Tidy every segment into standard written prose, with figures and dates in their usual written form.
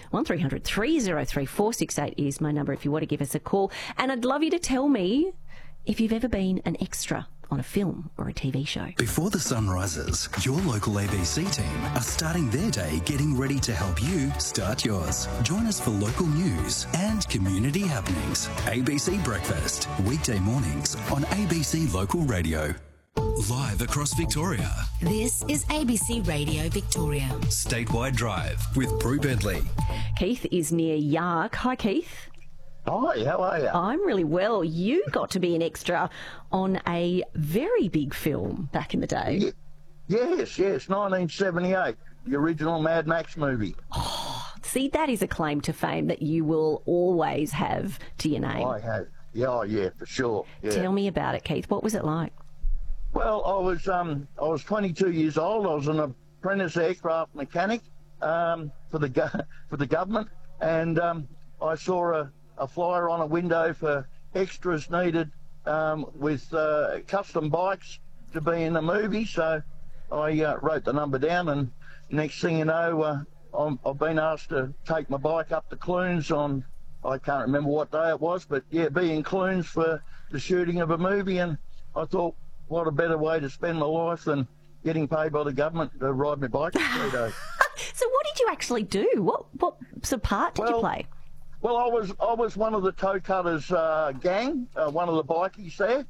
1300 303 468 is my number if you want to give us a call. And I'd love you to tell me if you've ever been an extra on a film or a TV show. Before the sun rises, your local ABC team are starting their day getting ready to help you start yours. Join us for local news and community happenings. ABC Breakfast, weekday mornings on ABC Local Radio. Live across Victoria. This is ABC Radio Victoria. Statewide Drive with Prue Bentley. Keith is near Yark. Hi, Keith. Hi, how are you? I'm really well. You got to be an extra on a very big film back in the day. Yes, 1978, the original Mad Max movie. See, that is a claim to fame that you will always have to your name. I have. Yeah, for sure. Yeah. Tell me about it, Keith. What was it like? Well, I was 22 years old. I was an apprentice aircraft mechanic for the government, and I saw a flyer on a window for extras needed with custom bikes to be in the movie. So I wrote the number down, and next thing you know, I've been asked to take my bike up to Clunes on, I can't remember what day it was, but yeah, be in Clunes for the shooting of a movie. And I thought, what a better way to spend my life than getting paid by the government to ride my bike for 3 days. So what did you actually do? What sort of part did you play? Well, I was one of the toe cutters gang, one of the bikies there.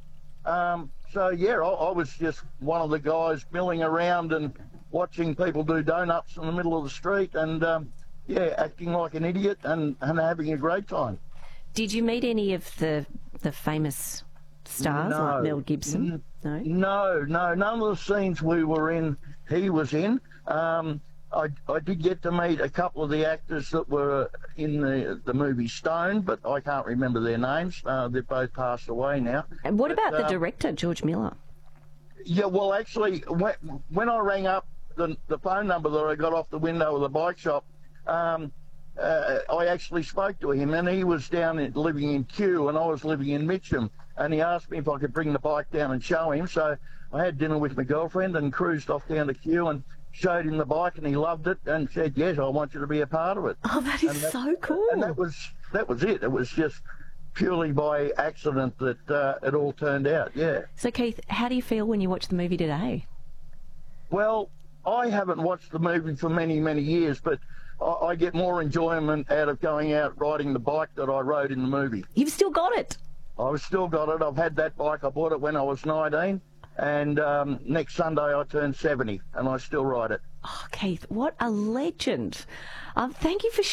So yeah, I was just one of the guys milling around and watching people do donuts in the middle of the street, and acting like an idiot and having a great time. Did you meet any of the famous stars like Mel Gibson? No, none of the scenes we were in, he was in. I did get to meet a couple of the actors that were in the movie Stone, but I can't remember their names. They've both passed away now. And what about the director, George Miller? Yeah, well, actually, when I rang up the phone number that I got off the window of the bike shop, I actually spoke to him, and he was living in Kew, and I was living in Mitcham, and he asked me if I could bring the bike down and show him. So I had dinner with my girlfriend and cruised off down to Kew and showed him the bike, and he loved it and said, yes, I want you to be a part of it. Oh, that is so cool. And that was it. It was just purely by accident that it all turned out, yeah. So, Keith, how do you feel when you watch the movie today? Well, I haven't watched the movie for many, many years, but I get more enjoyment out of going out riding the bike that I rode in the movie. You've still got it? I've still got it. I've had that bike. I bought it when I was 19, and next Sunday I turn 70, and I still ride it. Oh, Keith, what a legend. Thank you for